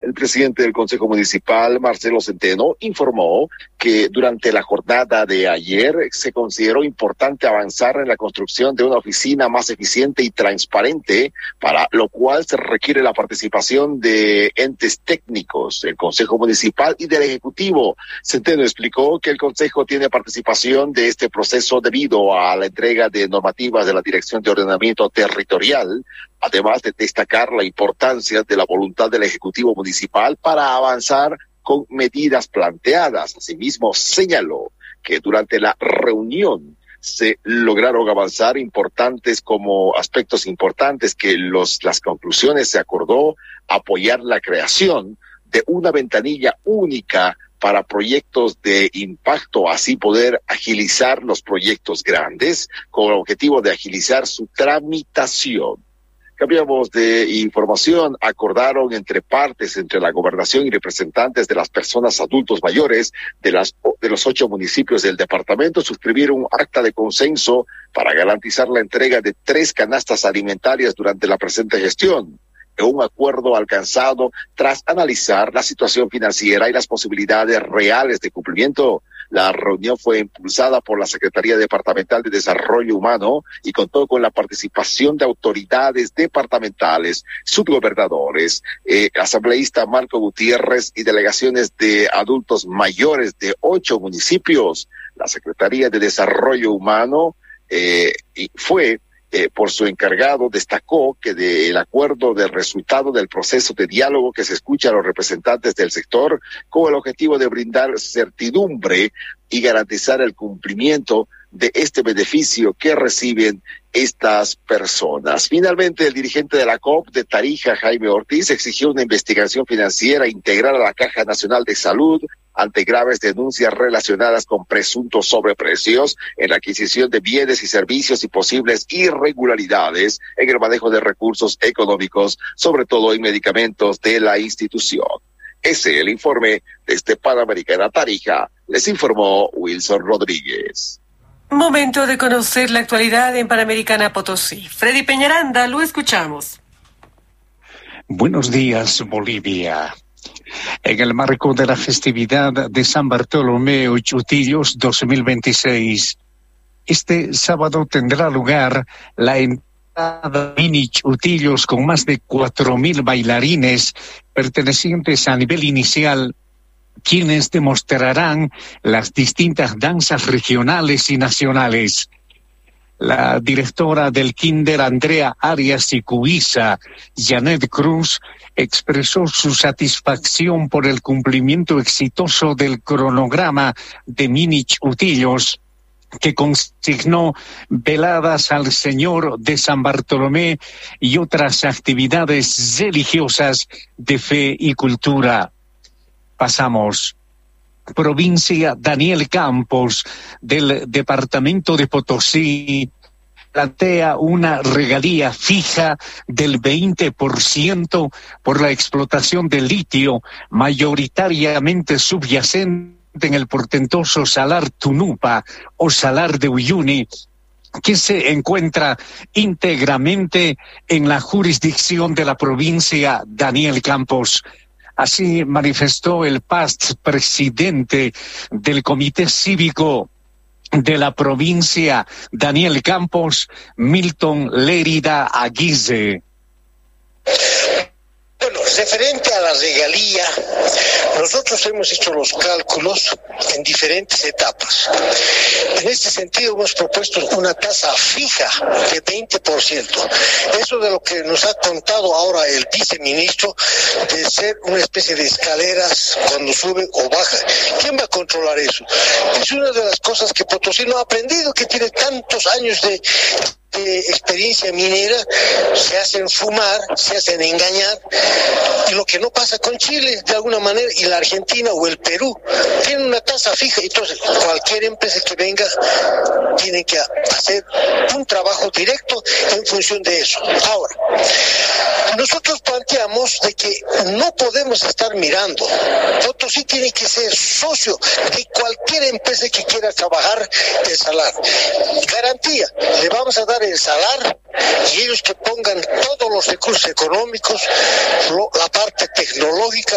El presidente del Consejo Municipal, Marcelo Centeno, informó que durante la jornada de ayer se consideró importante avanzar en la construcción de una oficina más eficiente y transparente, para lo cual se requiere la participación de entes técnicos, del Consejo Municipal y del Ejecutivo. Centeno explicó que el Consejo tiene participación de este proceso debido a la entrega de normativas de la Dirección de Ordenamiento Territorial, además de destacar la importancia de la voluntad del Ejecutivo Municipal para avanzar con medidas planteadas. Asimismo, señaló que durante la reunión se lograron avanzar aspectos importantes que las conclusiones se acordó apoyar la creación de una ventanilla única para proyectos de impacto, así poder agilizar los proyectos grandes con el objetivo de agilizar su tramitación. Cambiamos de información. Acordaron entre la gobernación y representantes de las personas adultos mayores de los 8 municipios del departamento, suscribir un acta de consenso para garantizar la entrega de 3 canastas alimentarias durante la presente gestión. Un acuerdo alcanzado tras analizar la situación financiera y las posibilidades reales de cumplimiento. La reunión fue impulsada por la Secretaría Departamental de Desarrollo Humano y contó con la participación de autoridades departamentales, subgobernadores, asambleísta Marco Gutiérrez y delegaciones de adultos mayores de 8 municipios. La Secretaría de Desarrollo Humano por su encargado, destacó que del acuerdo del resultado del proceso de diálogo que se escucha a los representantes del sector con el objetivo de brindar certidumbre y garantizar el cumplimiento de este beneficio que reciben estas personas. Finalmente, el dirigente de la COP de Tarija, Jaime Ortiz, exigió una investigación financiera integral a la Caja Nacional de Salud ante graves denuncias relacionadas con presuntos sobreprecios en la adquisición de bienes y servicios y posibles irregularidades en el manejo de recursos económicos, sobre todo en medicamentos de la institución. Ese es el informe desde Panamericana Tarija. Les informó Wilson Rodríguez. Momento de conocer la actualidad en Panamericana Potosí. Freddy Peñaranda, lo escuchamos. Buenos días, Bolivia. En el marco de la festividad de San Bartolomé Utillos 2026, este sábado tendrá lugar la entrada Mini Utillos con más de 4.000 bailarines pertenecientes a nivel inicial, quienes demostrarán las distintas danzas regionales y nacionales. La directora del Kinder Andrea Arias y Cuiza, Janet Cruz, expresó su satisfacción por el cumplimiento exitoso del cronograma de Mini Utillos, que consignó veladas al Señor de San Bartolomé y otras actividades religiosas de fe y cultura. Pasamos. Provincia Daniel Campos, del departamento de Potosí, plantea una regalía fija del 20% por la explotación de litio, mayoritariamente subyacente en el portentoso Salar Tunupa o Salar de Uyuni, que se encuentra íntegramente en la jurisdicción de la provincia Daniel Campos. Así manifestó el presidente del Comité Cívico de la provincia Daniel Campos, Milton Lérida Aguirre. Bueno, referente a la regalía, nosotros hemos hecho los cálculos en diferentes etapas. En este sentido hemos propuesto una tasa fija de 20%. Eso de lo que nos ha contado ahora el viceministro, de ser una especie de escaleras cuando sube o baja. ¿Quién va a controlar eso? Es una de las cosas que Potosí no ha aprendido, que tiene tantos años de experiencia minera, se hacen fumar, se hacen engañar, y lo que no pasa con Chile de alguna manera, y la Argentina o el Perú tienen una tasa fija. Entonces cualquier empresa que venga tiene que hacer un trabajo directo en función de eso. Ahora, nosotros planteamos de que no podemos estar mirando. Potosí tiene que ser socio de cualquier empresa que quiera trabajar el salar. Garantía, le vamos a dar el salar y ellos que pongan todos los recursos económicos, la parte tecnológica,